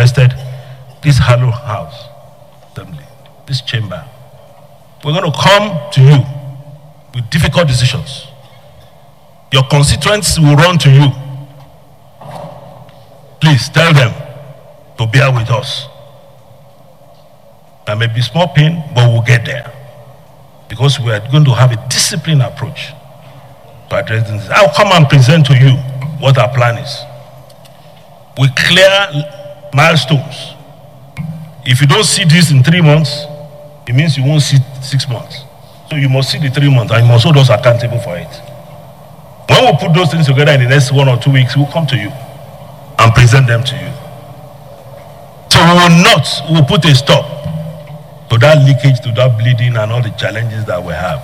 requested, this hallowed house, assembly, this chamber, we're going to come to you with difficult decisions. Your constituents will run to you. Please tell them to bear with us. There may be small pain, but we'll get there. Because we are going to have a disciplined approach to addressing this. I'll come and present to you what our plan is. We clear milestones. If you don't see this in 3 months, it means you won't see 6 months. So you must see the 3 months and you must hold us accountable for it. When we put those things together in the next 1 or 2 weeks, we'll come to you and present them to you. So we will put a stop to that leakage, to that bleeding and all the challenges that we have.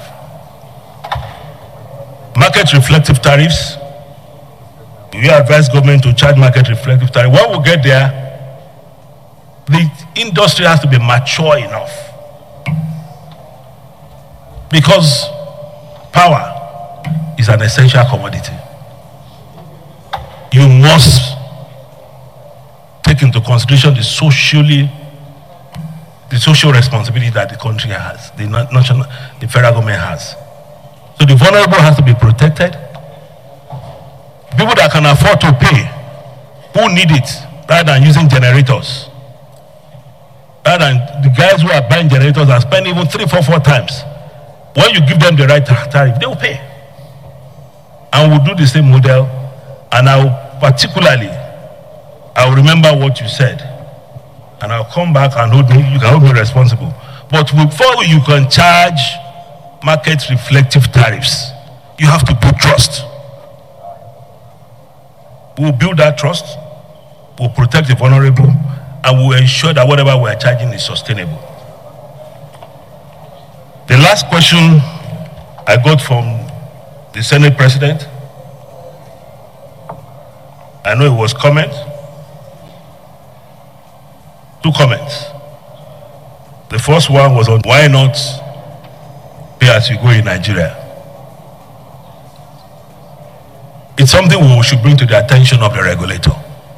Market reflective tariffs. We advise government to charge market reflective tariff. When we get there, the industry has to be mature enough. Because power is an essential commodity. You must take into consideration the social responsibility that the country has, the federal government has. So the vulnerable has to be protected. People that can afford to pay, who need it, rather than using generators. Rather than the guys who are buying generators and spend even 3, 4 times. When you give them the right tariff, they will pay. And we'll do the same model. And I will remember what you said. And I'll come back and you can hold me responsible. But before you can charge market reflective tariffs, you have to build trust. We'll build that trust, we'll protect the vulnerable, and we'll ensure that whatever we're charging is sustainable. The last question I got from the Senate President, I know it was comment. 2 comments. The first one was on why not pay as you go in Nigeria. It's something we should bring to the attention of the regulator.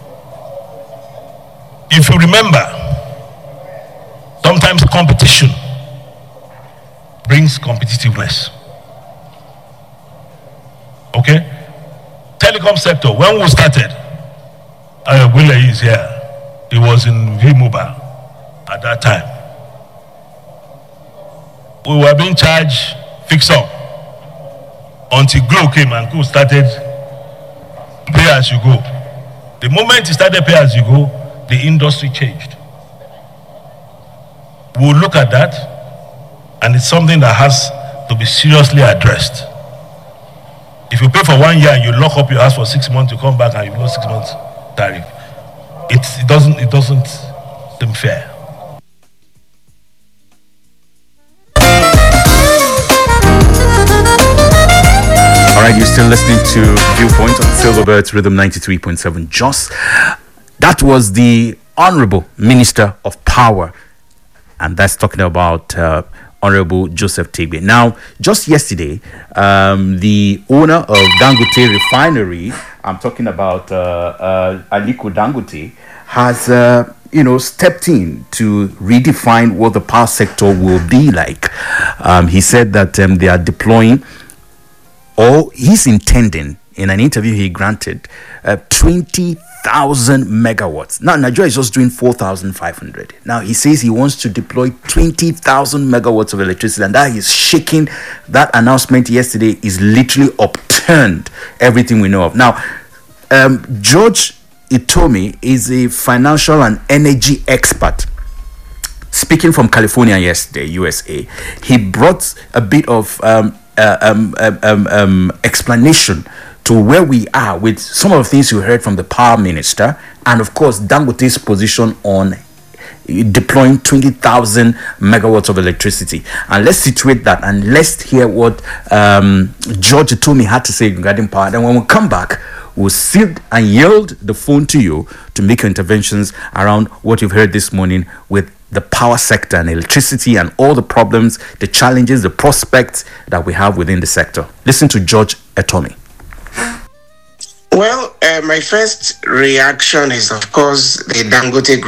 If you remember, sometimes competition brings competitiveness. Okay? Telecom sector, when we started, Wille is here. He was in V-Mobile at that time. We were being charged fix up until Glo came and Glo started pay as you go. The moment he started pay as you go, the industry changed. We'll look at that, and it's something that has to be seriously addressed. If you pay for 1 year and you lock up your house for 6 months, you come back and you lose 6 months tariff. It doesn't seem fair. All right, you're still listening to Viewpoint on Silverbirds Rhythm 93.7 Jos. That was the Honorable Minister of Power, and that's talking about Honorable Joseph Tegbe. Now, just yesterday, the owner of Dangote Refinery, I'm talking about Aliko Dangote, has stepped in to redefine what the power sector will be like. He said that they are deploying, or he's intending, in an interview he granted, 20,000 megawatts. Now, Nigeria is just doing 4,500. Now, he says he wants to deploy 20,000 megawatts of electricity, and that is shaking. That announcement yesterday is literally upturned everything we know of. Now, George Itomi is a financial and energy expert. Speaking from California yesterday, USA, he brought a bit of explanation to where we are with some of the things you heard from the power minister, and of course Dangote's position on deploying 20,000 megawatts of electricity. And let's situate that and let's hear what George Itomi had to say regarding power. Then when we come back, we'll sit and yield the phone to you to make your interventions around what you've heard this morning with the power sector and electricity and all the problems, the challenges, the prospects that we have within the sector. Listen to George Itomi. Well, my first reaction is, of course, the Dangote